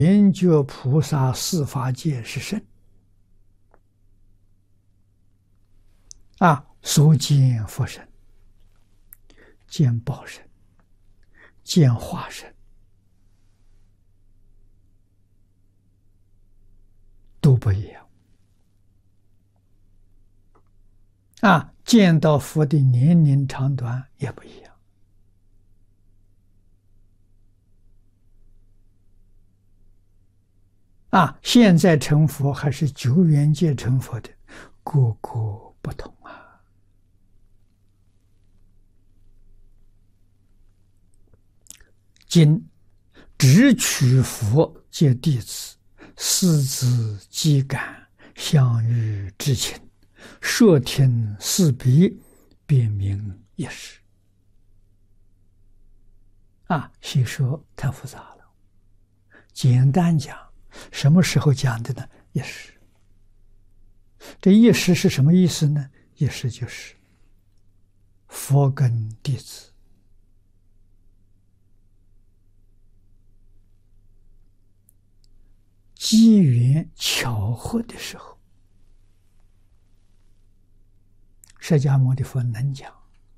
圆觉菩萨四法界是圣所见佛身、见报身、见化身，都不一样。见到佛的年龄长短也不一样。现在成佛还是久远界成佛的，个个不同啊。今只取佛皆弟子，师子机感，相遇知情，摄听四彼，辨明一时。细说太复杂了，简单讲，什么时候讲的呢？一时。这一时是什么意思呢？一时就是佛跟弟子机缘巧合的时候，释迦牟尼佛能讲，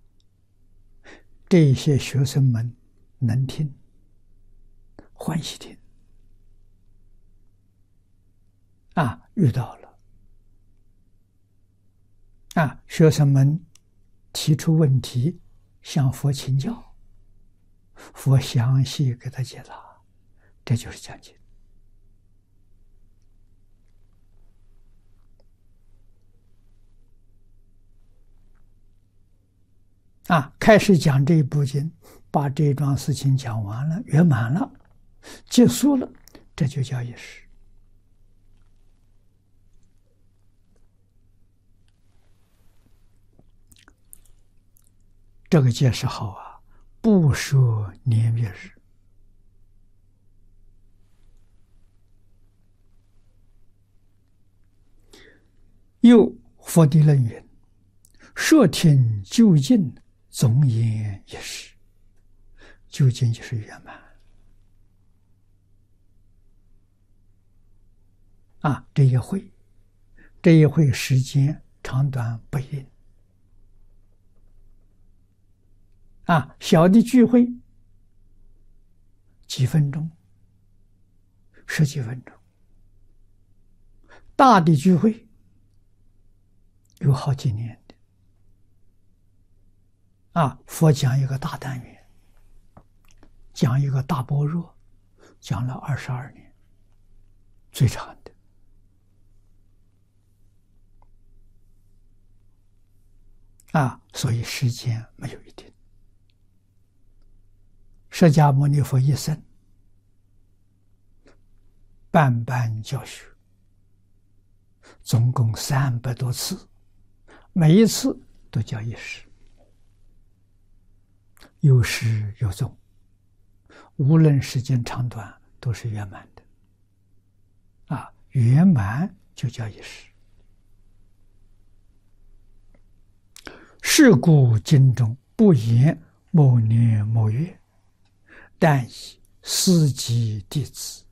这些学生们能听，欢喜听。遇到了学生们提出问题，向佛请教，佛详细给他解答，这就是讲经。开始讲这一部经，把这一桩事情讲完了，圆满了，结束了，这就叫一时。这个解释好不说年月日。又佛地论云：摄听究竟，总言一时。究竟就是圆满。这一会时间长短不一定。小的聚会几分钟、十几分钟，大的聚会有好几年的。佛讲一个大单元，讲一个大般若，讲了22年，最长的。所以时间没有一定。释迦牟尼佛一生办班教学，总共300多次，每一次都叫一时，有始有终，无论时间长短都是圆满的。圆满就叫一时。是故经中不言某年某月，但以师及弟子，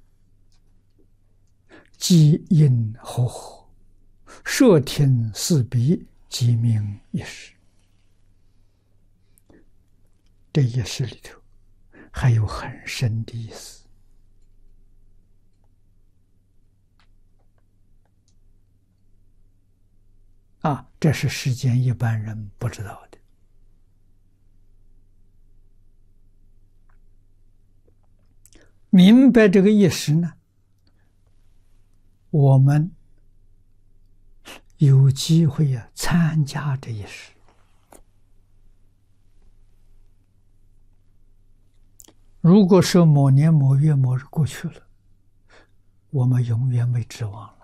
机因和合，摄听四彼，即名一时。这一时里头还有很深的意思。这是世间一般人不知道的。明白这个意识呢，我们有机会参加这一时。如果说某年某月某日过去了，我们永远没指望了。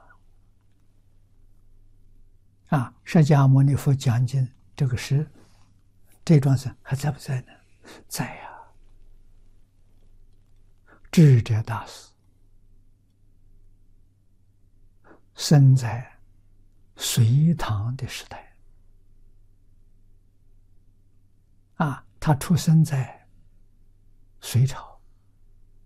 释迦牟尼佛讲经这个事，这桩事还在不在呢？在呀。智者大师生在隋唐的时代，他出生在隋朝，